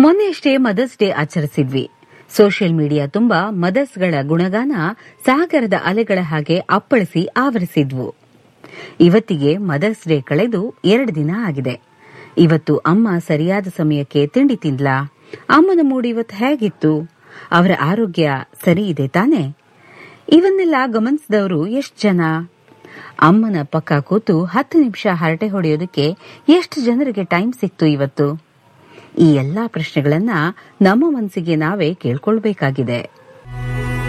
ಮೊನ್ನೆಯಷ್ಟೇ mother's day ಆಚರಿಸಿದ್ವಿ. Social media ತುಂಬಾ ಮದರ್ಸ್ಗಳ ಗುಣಗಾನ ಸಾಗರದ ಅಲೆಗಳ ಹಾಗೆ ಅಪ್ಪಳಿಸಿ ಆವರಿಸಿದ್ವು. ಇವತ್ತಿಗೆ ಮದರ್ಸ್ ಡೇ ಕಳೆದು 2 ದಿನ ಆಗಿದೆ. ಇವತ್ತು ಅಮ್ಮ ಸರಿಯಾದ ಸಮಯಕ್ಕೆ ತಿಂಡಿ ತಿಂದ್ಲಾ? ಅಮ್ಮನ ಮೂಡ್ ಇವತ್ತು ಹೇಗಿತ್ತು? ಅವರ ಆರೋಗ್ಯ ಸರಿ ಇದೆ ತಾನೆ? ಇವನ್ನೆಲ್ಲ ಗಮನಿಸಿದವರು ಎಷ್ಟು ಜನ? ಅಮ್ಮನ ಪಕ್ಕ ಕೂತು 10 ನಿಮಿಷ ಹರಟೆ ಹೊಡೆಯೋದಕ್ಕೆ ಎಷ್ಟು ಜನರಿಗೆ ಟೈಮ್ ಸಿಕ್ತು ಇವತ್ತು? ಈ ಎಲ್ಲಾ ಪ್ರಶ್ನೆಗಳನ್ನ ನಮ್ಮ ಮನಸ್ಸಿಗೆ ನಾವೇ ಕೇಳ್ಕೊಳ್ಬೇಕಾಗಿದೆ.